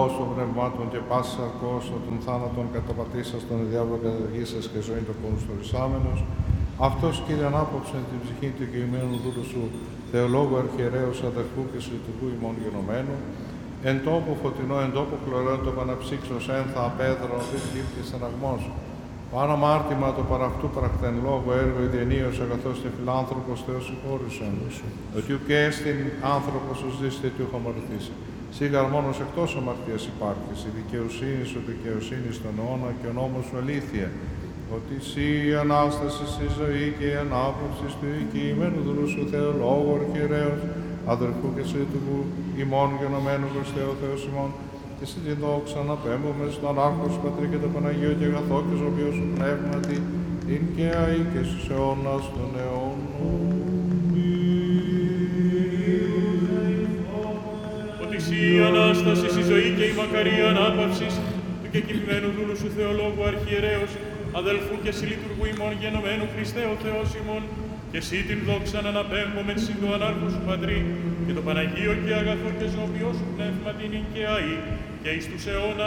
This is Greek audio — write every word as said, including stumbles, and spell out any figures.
λαός των πνευμάτων και πάσης αρκός των θάνατων καταπατήσας των διάβολων καταργήσας και ζωή των πόνους τορισάμενος, αυτός, Κύριε, ανάπαυσε την ψυχή του κειμένου δούλου σου, Θεολόγου Αρχιερέως αδερφού και συλλητουργού ημών γενομένου, εν τόπο φωτεινό, εν τόπο χλωρό, εν το παναψύξος, ένθα απέδρο, δι λήπτη στεναγμός, πάνω μάρτυμα το παραυτού παρακτεν λόγο έργο ιδιαινίως αγαθός και φιλάνθρωπος Θεός συγχώρησεν, ότι ουκ έστιν άνθρωπος ως δίστε τι χαμαρτήσει. Σίγαρ μόνος εκτός αμαρτίας υπάρχεις, η δικαιοσύνη σου δικαιοσύνη στον αιώνα και ο νόμος σου αλήθεια, ότι εσύ η Ανάσταση, η ζωή και η ανάπαυση του οικειημένου δούλου σου Θεολόγου Αρχιερέως, αδερφού και συλλητουργού ημών γενομένου Χριστέ ο Θεός ημών, και σε τη δόξα να πέμπουμε στον Άρχο σου Πατρί και το Παναγίο και αγαθό και ζωοποιό σου πνεύματι, την και αεί και στους αιώνας των αιώνων. Ότι εσύ η Ανάσταση, η ζωή και η μακαρία ανάπαυσης του κεκοιμημένου δούλου σου Θεολόγου Αρχιερέως, αδελφού και συλλητουργού ημών γενομένου Χριστέ ο Θεός ημών, και εσύ την δόξα να αναπέμπουμε συν το Ανάρχο σου Πατρί και το Παναγίο και αγαθό και ζωοποιό σου πνεύματι, την και αεί και εις τους αιώνας